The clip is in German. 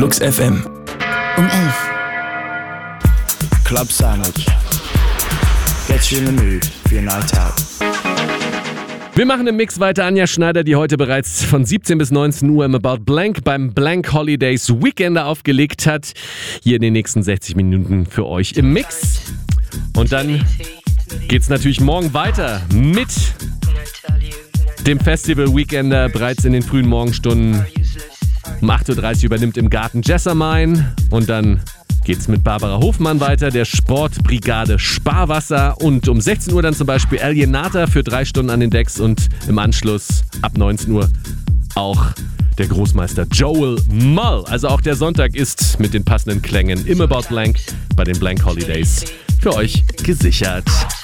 Flux FM. Um 11. Club Sandwich. Get you in the mood for your night out. Wir machen im Mix weiter. Anja Schneider, die heute bereits von 17 bis 19 Uhr im About Blank beim Blank Holidays Weekender aufgelegt hat. Hier in den nächsten 60 Minuten für euch im Mix. Und dann geht's natürlich morgen weiter mit dem Festival Weekender. Bereits in den frühen Morgenstunden um 8.30 Uhr übernimmt im Garten Jessamine. Und dann geht's mit Barbara Hofmann weiter, der Sportbrigade Sparwasser. Und um 16 Uhr dann zum Beispiel Alienata für 3 Stunden an den Decks. Und im Anschluss ab 19 Uhr auch der Großmeister Joel Mull. Also auch der Sonntag ist mit den passenden Klängen im About Blank bei den Blank Holidays für euch gesichert.